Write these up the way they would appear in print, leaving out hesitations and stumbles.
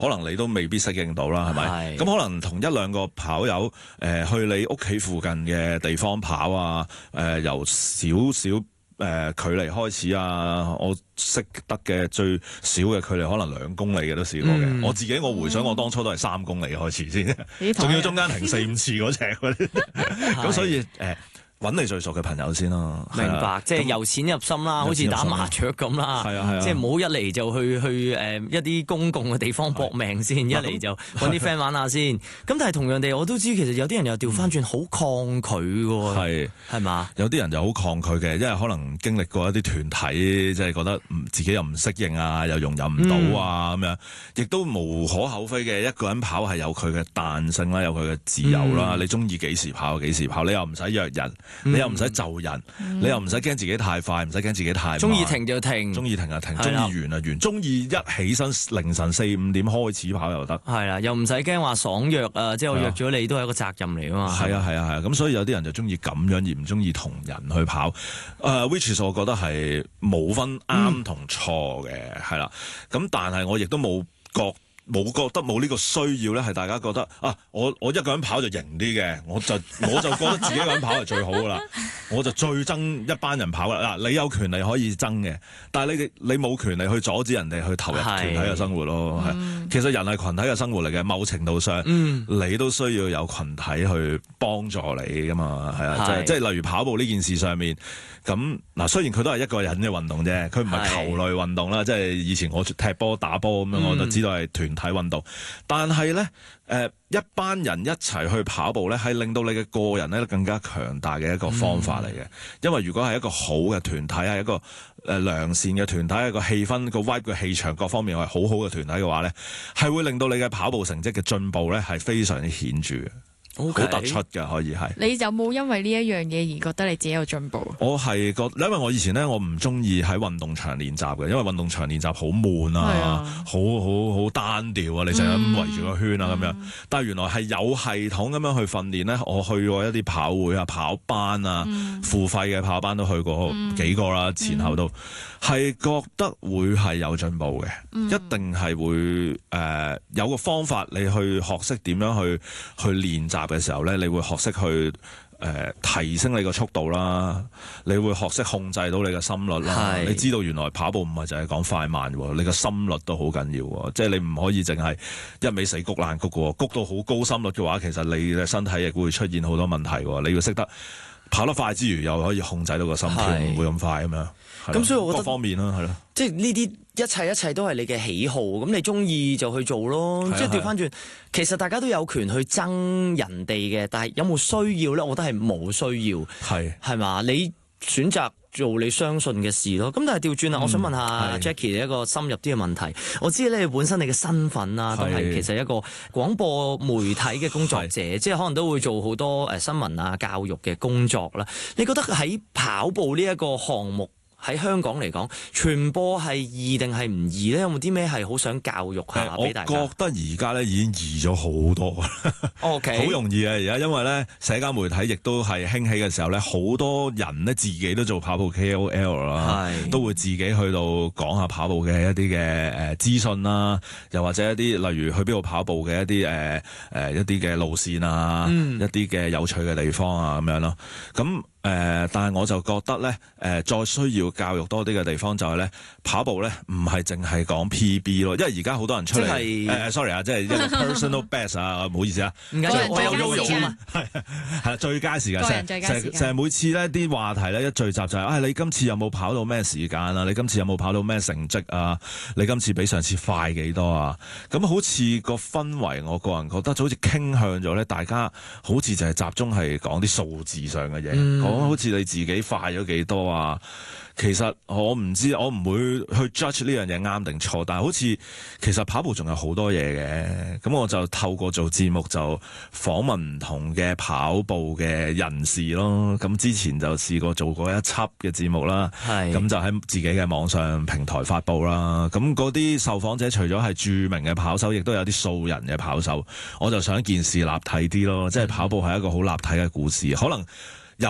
可能你都未必適應到啦，係咪？咁可能同一兩個跑友去你屋企附近嘅地方跑啊，由少少距離開始啊，我識得嘅最少嘅距離可能2公里嘅都試過嘅。我自己我回想我當初都係3公里開始先，仲要中間停4-5次嗰隻，咁所以揾你最熟嘅朋友先咯。 明白，即係由淺入深啦，好似打麻雀咁啦。 係啊， 即係唔好一嚟就去一啲公共嘅地方搏命先，一嚟就揾啲 friend 玩下先。咁但係同樣地，我都知其實有啲人又調翻轉好抗拒嘅，係嘛？有啲人就好抗拒嘅，因為可能經歷過一啲團體，即係覺得自己又唔適應啊，又融入唔到啊咁樣，亦都無可厚非嘅。一個人跑係有佢嘅彈性啦，有佢嘅自由啦。你中意幾時跑幾時跑，你又唔使約人。你又唔使就人，你又唔使驚自己太快，唔使驚自己太慢。 中意停就停， 中意停就停，中意完就完，中意一起身凌晨4-5點開始跑又得。係啦，又唔使驚話爽約啊，即係我約咗你都係一個責任嚟啊嘛。 係啊，咁所以有啲人就中意咁樣而唔中意同人去跑。which is 我覺得係冇分啱同錯嘅，係啦。咁但係我亦都冇覺得冇呢個需要咧，係大家覺得啊，我一個人跑就型啲嘅，我就覺得自己一個人跑係最好噶啦，我就最憎一班人跑啦。嗱，你有權利可以爭嘅，但係你冇權利去阻止人哋去投入團體嘅生活咯。其實人係群體嘅生活嚟嘅，某程度上，你都需要有群體去幫助你噶嘛。係啊，即係例如跑步呢件事上面，咁嗱，雖然佢都係一個人嘅運動啫，佢唔係球類運動啦，即係以前我踢波打波咁樣，我就知道係團體運動，但係咧，一班人一齊去跑步咧，係令到你嘅個人咧更加強大嘅一個方法嚟嘅。因為如果係一個好嘅團體，係一個良善嘅團體，一個氣氛、個 vibe 嘅氣場各方面係好好嘅團體嘅話咧，係會令到你嘅跑步成績嘅進步咧係非常之顯著嘅。好突出嘅可以係。你有冇因為呢一樣嘢而覺得你自己有進步？ 我係因為我以前咧，我唔中意喺運動場練習嘅，因為運動場練習好悶啊，好單調啊，你成日咁圍住個圈啊咁樣。但係原來係有系統咁樣去訓練咧，我去過一啲跑會啊、跑班啊、付費嘅跑班都去過幾個啦，前後都係覺得會係有進步嘅，一定係會有個方法你去學識點樣去練習嘅時候咧，你會學識去提升你個速度啦，你會學識控制到你嘅心率啦。你知道原來跑步唔係淨係講快慢喎，你個心率都好緊要喎。即係你唔可以淨係一味死谷爛谷喎，谷到好高心率嘅話，其實你嘅身體亦會出現好多問題喎。你要識得跑得快之餘，又可以控制到個心跳，唔會咁快咁樣。 咁所以我覺得各方面啦，係咯， 即係呢啲一切都係你嘅喜好，咁你中意就去做咯。即係調翻轉，其實大家都有權去爭人哋嘅，但係有冇需要咧？我覺得係冇需要，係嘛？你選擇做你相信嘅事咯。咁但係調轉啦，我想問下 Jackie 一個深入啲嘅問題。我知咧，本身你嘅身份啊，都係其實一個廣播媒體嘅工作者，即係可能都會做好多新聞啊、教育嘅工作啦。你覺得喺跑步呢一個項目，喺香港嚟講，傳播係易定係唔易咧？有冇啲咩係好想教育下俾大家？ 我覺得而家咧已經易咗好多。 OK， 好容易啊！而家因為咧社交媒體亦都係興起嘅時候咧，好多人咧自己都做跑步 KOL 啦，都會自己去到講下跑步嘅一啲嘅資訊啦，又或者一啲例如去邊度跑步嘅一啲一啲嘅路線啊，一啲嘅有趣嘅地方啊咁樣咯。咁但係我就覺得咧，再需要教育多啲嘅地方就係咧，跑步咧唔係淨係講 PB 咯，因為而家好多人出嚟，sorry 啊，即係一個 personal best 啊，唔好意思啊， 唔緊要，我有 Yoyo 啊嘛， 係最佳時間，成日每次咧啲話題咧一聚集就係，你今次有冇跑到咩時間啊？你今次有冇跑到咩成績啊？你今次比上次快幾多啊？咁好似個氛圍，我個人覺得就好似傾向咗咧，大家好似就係集中係講啲數字上嘅嘢。好似你自己快咗幾多啊？其實我唔知，我唔會去 judge 呢樣嘢啱定錯，但係好似其實跑步仲有好多嘢嘅，咁我就透過做節目就訪問唔同嘅跑步嘅人士咯。咁之前就試過做過一輯嘅節目啦，咁就喺自己嘅網上平台發布啦。咁嗰啲受訪者除咗係著名嘅跑手，亦都有啲素人嘅跑手。我就想件事立體啲咯，即係跑步係一個好立體嘅故事，可能有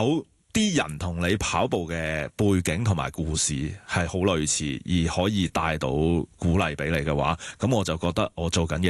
啲人同你跑步嘅背景同埋故事係好類似，而可以帶到鼓勵俾你嘅話，咁我就覺得我做緊嘅